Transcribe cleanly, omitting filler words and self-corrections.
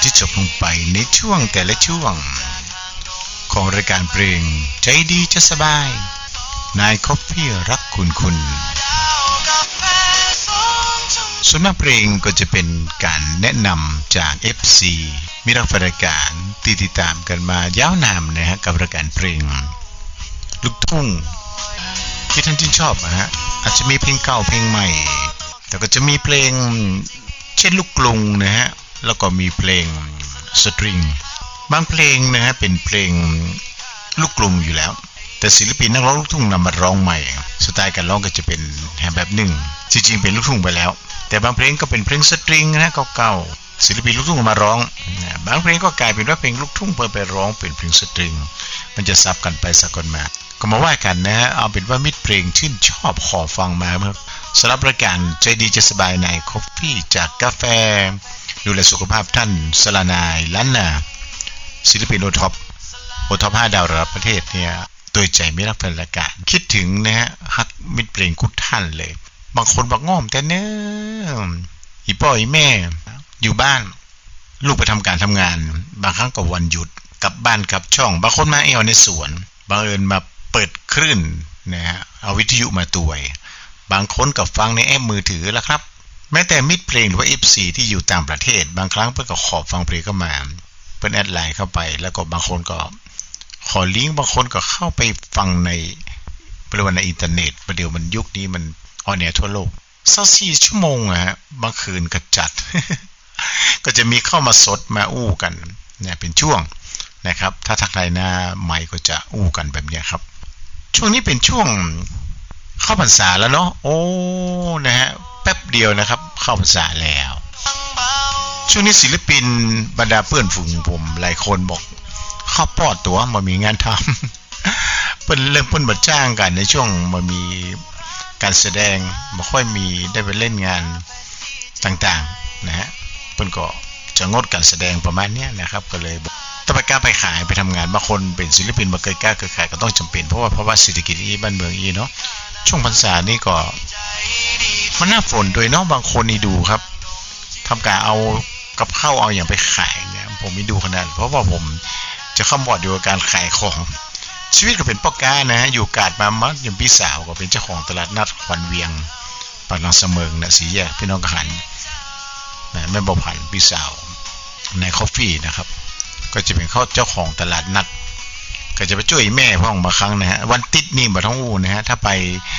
ที่จบลงไปในช่วงแต่ละช่วงของรายการเพลงใจดีจะสบายนายคอฟฟี่รักคุณส่วนมากเพลงก็จะเป็นการแนะนำจาก FC มีรักรายการติดตามกันมายาวนานนะฮะกับรายการเพลงลูกทุ่งที่ท่านชื่นชอบนะฮะอาจจะมีเพลงเก่าเพลงใหม่แต่ก็จะมีเพลงเช่นลูกกรุงนะฮะแล้วก็มีเพลงสตริงบางเพลงนะฮะเป็นเพลงลูกกรุงอยู่แล้วแต่ศิลปินนักร้องลูกทุ่งนำมาร้องใหม่สไตล์การร้องก็จะเป็นแบบหนึ่งจริงๆเป็นลูกทุ่งไปแล้วแต่บางเพลงก็เป็นเพลงสตริงนะเก่าๆศิลปินลูกทุ่งมาร้องบางเพลงก็กลายเป็นว่าเพลงลูกทุ่งไปร้องเป็นเพลงสตริงมันจะซับกันไปซับกันมาก็มาว่ากันนะฮะเอาเป็นว่ามิตรเพลงชื่นชอบขอฟังมาครับสำหรับรายการใจดีจะสบายในคอฟฟี่จากกาแฟดูแลสุขภาพท่านสลานายล้านนาศิลปินโอท็อป5 ดาวระดับประเทศเนี่ยโดยใจไม่รักแฟนรายการคิดถึงนะฮะฮักมิตรเพลงคุดท่านเลยบางคนบอกง่อมแต่เนื้ออีพ่ออีแม่อยู่บ้านลูกไปทำการทำงานบางครั้งก็วันหยุดกลับบ้านกลับช่องบางคนมาในสวนบางเอิญมาเปิดคลื่นนะฮะเอาวิทยุมาต่วยบางคนก็ฟังในแอปมือถือแล้วครับแม้แต่มิตรเพลงหรือว่า FC ที่อยู่ต่างประเทศบางครั้งเพื่อก็ขอฟังเพลงเข้ามาเพิ่นแอดไลน์เข้าไปแล้วก็บางคนก็ขอลิงก์บางคนก็เข้าไปฟังในบริเวณในอินเทอร์เน็ตประเดี๋ยวมันยุคนี้มันออนแอร์ทั่วโลก24 ชั่วโมงฮะบางคืนก็จัด ก็จะมีเข้ามาสดมาอู้กันเนี่ยเป็นช่วงนะครับถ้าทักไลน์หน้าใหม่ก็จะอู้กันแบบนี้ครับช่วงนี้เป็นช่วงเข้าพรรษาแล้วเนาะโอ้นะฮะแป๊บเดียวนะครับเข้าพรรษาแล้วช่วงนี้ศิลปินบรรดาเพื่อนฝูงผมหลายคนบอกเข้าปอดตัวมามีงานทำเพิ่นเริ่มเพิ่นบัดจ้างกันในช่วงมามีการแสดงบ่ค่อยมีได้ไปเล่นงานต่างๆนะฮะเพิ่นก็จะงดการแสดงประมาณนี้นะครับก็เลยต้องไปกล้าไปขายไปทำงานบางคนเป็นศิลปินบ่เคยกล้าเคยขายก็ต้องจำเป็นเพราะว่าเศรษฐกิจที่บ้านเมืองเนาะช่วงพรรษานี่ก็มันหน้าฝนด้วยเนาะบางคนนี่ดูครับทำการเอากับข้าวเอาอย่างไปขายเนี่ยผมไม่ดูขนาดเพราะว่าผมจะเข้าบอดอยู่กับการขายของชีวิตก็เป็นพ่อค้านะอยู่กาดมามัดอย่างพี่สาวก็เป็นเจ้าของตลาดนัดขวัญเวียงปากน้องเสมิงนะสีแยกพี่น้องกหันนะแม่บ่ผันพี่สาวในคอฟฟี่นะครับก็จะเป็นเขาเจ้าของตลาดนัดก็จะไปช่วยแม่พ่องบางครั้งนะฮะวันติดนี่บ่ต้องอู้นะฮะถ้าไป